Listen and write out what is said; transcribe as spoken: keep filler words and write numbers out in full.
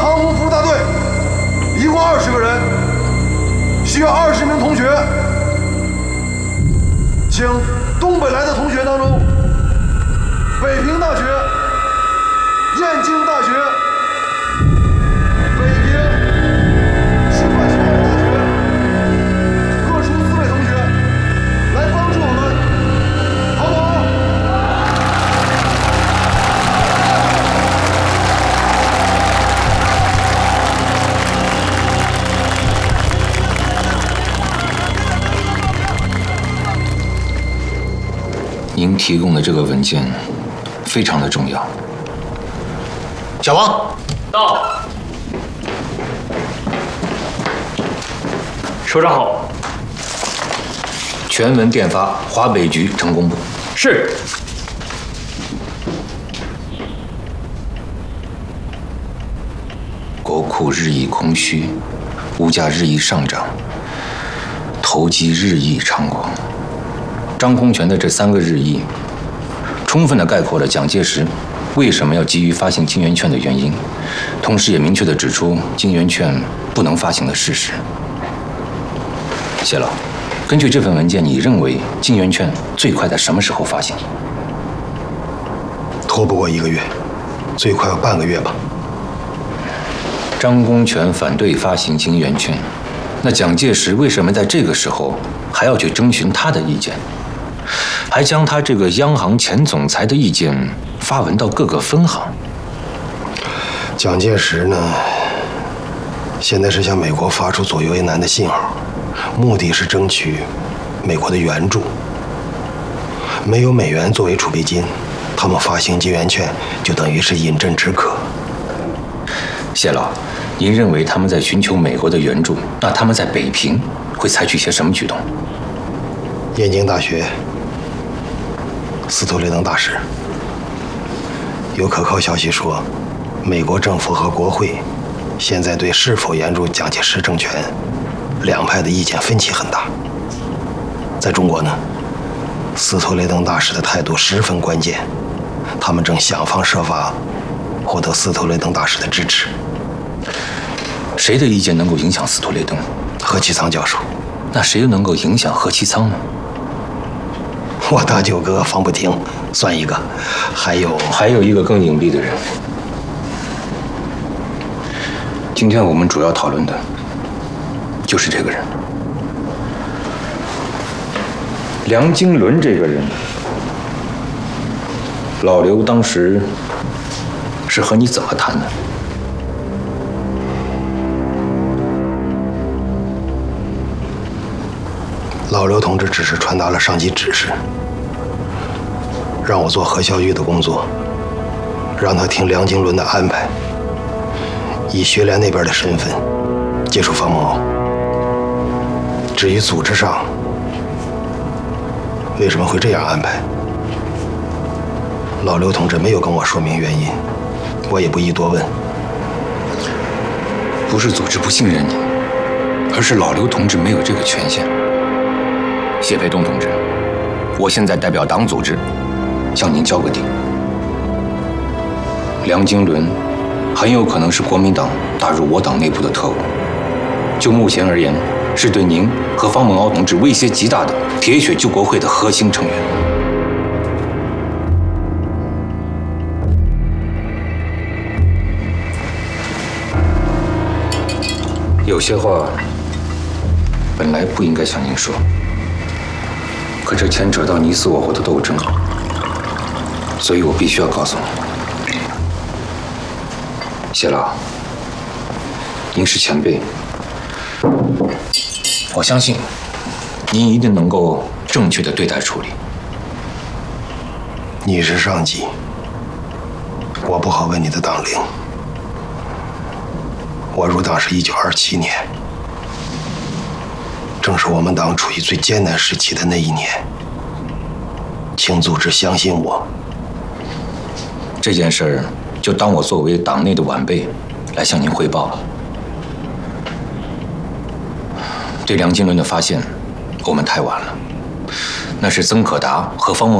航母服务大队一共二十个人，需要二十名同学，请东北来的同学当中，北平大学、燕京大学、北平师范学院大学各处四位同学来帮助我们，好不好？ 您提供的这个文件非常的重要。 小王， 到。首长好。 全文电发华北局成工部。 是。 国库日益空虚，物价日益上涨，投机日益猖狂。张空权的这三个日益，充分地概括了蒋介石为什么要急于发行金圆券的原因，同时也明确地指出金圆券不能发行的事实。谢老，根据这份文件，你认为金圆券最快在什么时候发行？ 拖不过一个月，最快有半个月吧。 张公权反对发行金圆券，那蒋介石为什么在这个时候还要去征询他的意见？还将他这个央行前总裁的意见发文到各个分行。 蒋介石呢，现在是向美国发出左右为难的信号，目的是争取美国的援助。没有美元作为储备金，他们发行金圆券就等于是饮鸩止渴。 谢老，您认为他们在寻求美国的援助，那他们在北平会采取些什么举动？ 燕京大学斯图雷登大使有可靠消息说，美国政府和国会现在对是否援助蒋介石政权两派的意见分歧很大。在中国呢，斯图雷登大使的态度十分关键，他们正想方设法获得斯图雷登大使的支持。 谁的意见能够影响斯图雷登？ 何其仓教授。 那谁又能够影响何其仓呢？ 我大舅哥方不听算一个，还有还有一个更隐蔽的人。今天我们主要讨论的就是这个人，梁经纶这个人。老刘当时是和你怎么谈的？ 老刘同志只是传达了上级指示，让我做何孝玉的工作，让他听梁经纶的安排，以学联那边的身份接触方梦敖。至于组织上为什么会这样安排，老刘同志没有跟我说明原因，我也不宜多问。 不是组织不信任你，而是老刘同志没有这个权限。谢培东同志，我现在代表党组织向您交个底，梁经纶很有可能是国民党打入我党内部的特务，就目前而言，是对您和方梦敖同志威胁极大的铁血救国会的核心成员。有些话本来不应该向您说，可这牵扯到你死我活的斗争，所以我必须要告诉你。谢老，您是前辈，我相信您一定能够正确的对待处理。 你是上级，我不好问你的党龄。我入党是一九二七年，正是我们党处于最艰难时期的那一年。请组织相信我。 这件事儿就当我作为党内的晚辈来向您汇报了。对梁经纶的发现，我们太晚了，那是曾可达和方梦